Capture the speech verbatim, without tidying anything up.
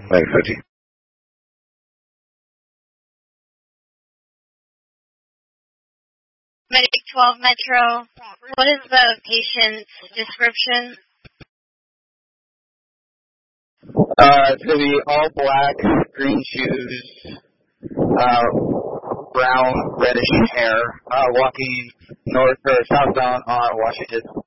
Thanks, Sochi. Medic twelve Metro, what is the patient's description? Uh, it's going to be all black, green shoes, uh, brown, reddish hair, uh, walking north or southbound on Washington.